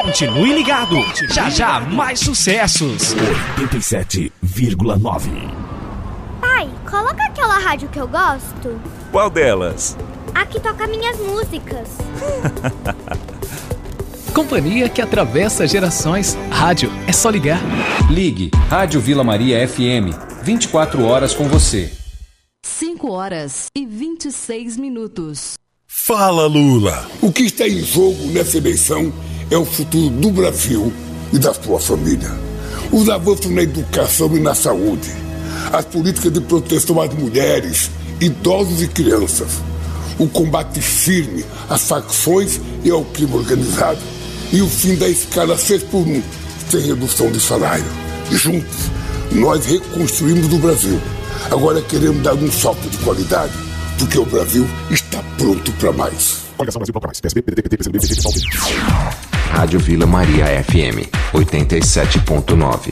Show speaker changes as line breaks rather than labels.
Continue ligado. Já já mais sucessos.
87,9.
Pai, coloca aquela rádio que eu gosto.
Qual delas?
A que toca minhas músicas.
Companhia que atravessa gerações. Rádio é só ligar.
Ligue Rádio Vila Maria FM. 24 horas com você.
5h26.
Fala, Lula! O que está em jogo nessa eleição é o futuro do Brasil e da sua família. Os avanços na educação e na saúde. As políticas de proteção às mulheres, idosos e crianças. O combate firme às facções e ao crime organizado. E o fim da escala 6x1, sem redução de salário. Juntos, nós reconstruímos o Brasil. Agora queremos dar um salto de qualidade, porque o Brasil está pronto para mais.
Coligação Brasil para mais. PSB, PDT, PCB, PSB,
Rádio Vila Maria FM 87.9.